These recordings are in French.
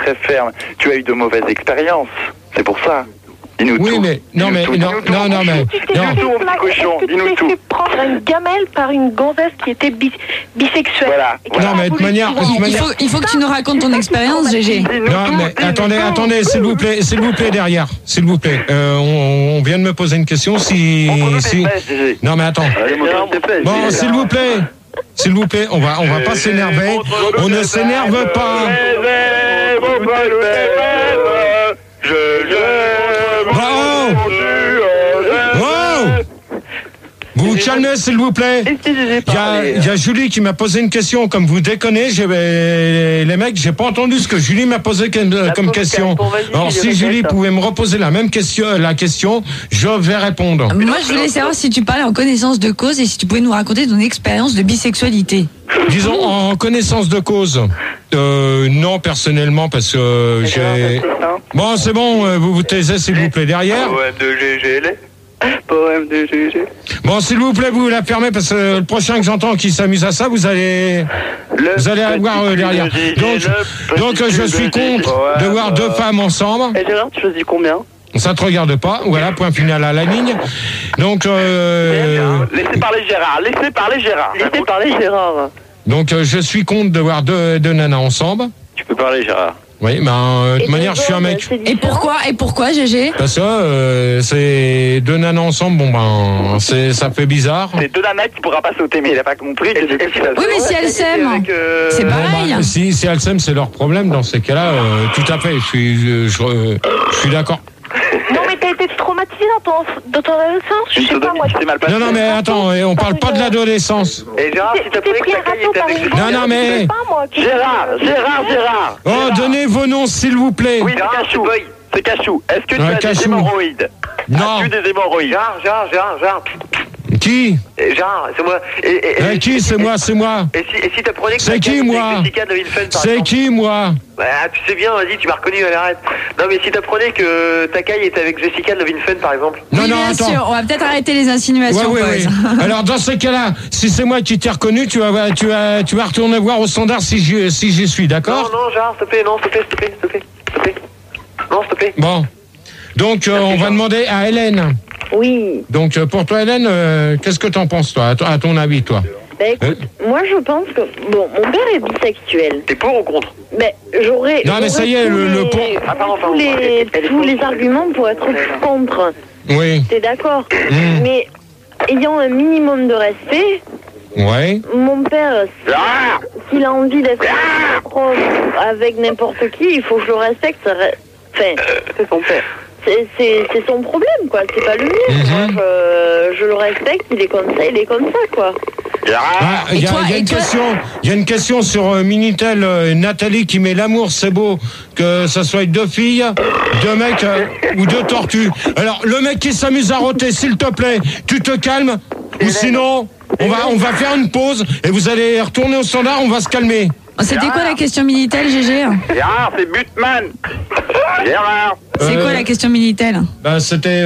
très ferme. Tu as eu de mauvaises expériences. C'est pour ça. Dis-nous tout. Oui, mais non, mais non, non, non, mais non. Dis-nous tout, mon petit cochon. Dis-nous Tu t'es tout. fait prendre une gamelle par une gonzesse qui était bisexuelle. Voilà. Non, mais de toute manière, Il faut que tu nous racontes ton expérience, GG. non, mais attendez, s'il vous plaît derrière, s'il vous plaît. On vient de me poser une question. Si. Non, mais attends. Bon, s'il vous plaît, on va pas s'énerver. On ne s'énerve pas. Bravo. Vous vous calmez, s'il vous plaît. Il y a Julie qui m'a posé une question. Comme vous déconnez, les mecs, j'ai pas entendu ce que Julie m'a posé comme question. Alors, si Julie pouvait me reposer la question, je vais répondre. Moi, je voulais savoir si tu parlais en connaissance de cause et si tu pouvais nous raconter ton expérience de bisexualité. Disons, en connaissance de cause. Non, personnellement, parce que j'ai... Bon, c'est bon, vous vous taisez, s'il vous plaît, derrière. Poème de GG. Poème de GG. Bon, s'il vous plaît, vous la fermez, parce que le prochain que j'entends qui s'amuse à ça, vous allez avoir derrière. Donc, je suis contre de voir deux femmes ensemble. Et Gérard, tu choisis combien? Ça te regarde pas. Voilà, point final à la ligne. Donc, Laissez parler Gérard. Donc, je suis contre de voir deux nanas ensemble. Tu peux parler, Gérard. Oui, de toute manière, je suis un mec. Et pourquoi, GG? Parce que c'est deux nanas ensemble, ça fait bizarre. C'est deux nanas qui pourra pas sauter, mais il a pas compris. Oui, mais si elles s'aiment, c'est pareil. Si elles s'aiment, c'est leur problème. Dans ces cas-là, tout à fait, je suis d'accord. Non, mais t'as été traumatisé dans ton adolescence. Je sais pas, moi. Non, mais attends, on parle pas de l'adolescence. Et Gérard, si t'as pris un râteau par une gonzesse. Non, mais... Gérard. Oh, donnez vos noms, s'il vous plaît. Oui, c'est Cachou. Est-ce que tu as des hémorroïdes? Non. As-tu des hémorroïdes? Gérard. Qui? Gérard, c'est moi. Qui? C'est moi. Et si t'apprenais que c'est qui, moi? Jessica de Villefeuille, par c'est exemple. qui, moi? Tu sais bien, vas-y, tu m'as reconnu, allez, arrête. Non, mais si t'apprenais que ta caille était avec Jessica de Villefeuille, par exemple. Non, bien sûr, on va peut-être arrêter les insinuations. Oui. Alors, dans ce cas-là, si c'est moi qui t'ai reconnu, tu vas retourner voir au standard si j'y suis, d'accord? Non, Gérard, s'il te plaît, Non, s'il te plaît. Bon. Donc, on va demander à Hélène. Oui. Donc, pour toi, Hélène, qu'est-ce que t'en penses, toi, à ton avis, toi? Écoute, moi je pense que... Bon, mon père est bisexuel. T'es pour ou contre? J'aurais... Non, mais ça y est, le pour... tous les arguments pour être contre. Oui. T'es d'accord? Mais ayant un minimum de respect... Ouais. Mon père, s'il a envie d'être proche avec n'importe qui, il faut que je le respecte. Enfin, c'est son père. C'est son problème, quoi. C'est pas le mien. Moi, je le respecte, il est comme ça, quoi. Il y a une question sur Minitel, Nathalie qui met l'amour, c'est beau, que ça soit deux filles, deux mecs ou deux tortues. Alors, le mec qui s'amuse à roter, s'il te plaît, tu te calmes, ou sinon, on va faire une pause et vous allez retourner au standard, on va se calmer. C'était quoi la question Minitel, GG? Gérard, c'est Butman. Gérard. C'est quoi la question Minitel? C'était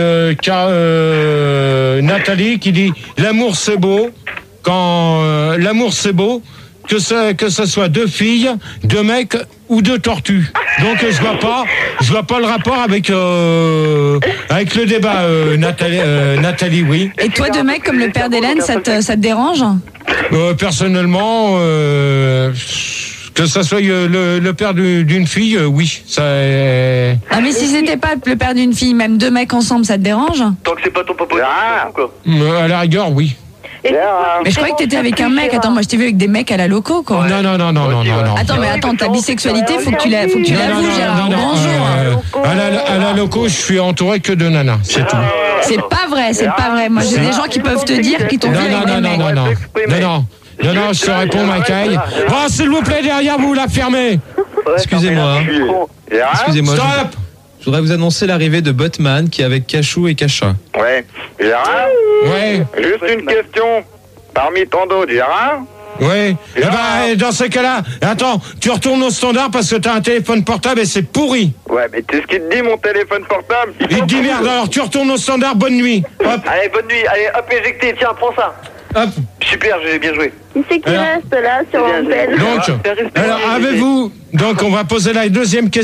Nathalie qui dit l'amour c'est beau, l'amour c'est beau, que ça soit deux filles, deux mecs ou deux tortues. Donc je vois pas le rapport avec le débat, Nathalie, oui. Et toi, deux mecs comme le père d'Hélène, ça te dérange? Personnellement, que ça soit le père d'une fille, oui. Ça. Ah mais si c'était pas le père d'une fille, même deux mecs ensemble, ça te dérange? Tant que c'est pas ton papa, quoi. À la rigueur, oui. Mais je croyais que t'étais avec un mec. Attends, moi je t'ai vu avec des mecs à la loco, quoi. Non. Attends, ta bisexualité, faut que tu l'avoues, Gérard. Bonjour. À la loco, je suis entouré que de nanas, c'est tout. C'est pas vrai. Moi j'ai des gens qui peuvent te dire qu'ils t'ont vu avec des mecs. Non, je te réponds, ma caille. Oh, s'il vous plaît, derrière vous, la fermez. Excusez-moi. Stop. Je voudrais vous annoncer l'arrivée de Botman qui est avec Cachou et Cacha. Ouais. Gérard. Ouais. Juste une question. Parmi tant d'autres, Gérard. Oui. Dans ce cas-là, attends, tu retournes au standard parce que t'as un téléphone portable et c'est pourri. Ouais, mais tu sais ce qu'il te dit, mon téléphone portable? Il te dit merde, alors tu retournes au standard, bonne nuit. Hop. Allez, bonne nuit. Allez, hop, éjecté. Tiens, prends ça. Hop. Super, j'ai bien joué. Qui c'est qui reste là sur l'antenne? Donc, alors, avez-vous... Donc, on va poser la deuxième question.